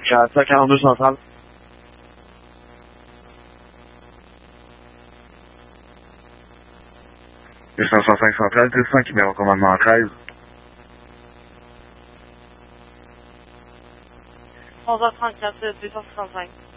42 centrale. 265 centrale, 200 qui met au commandement 13. 11h34, 265.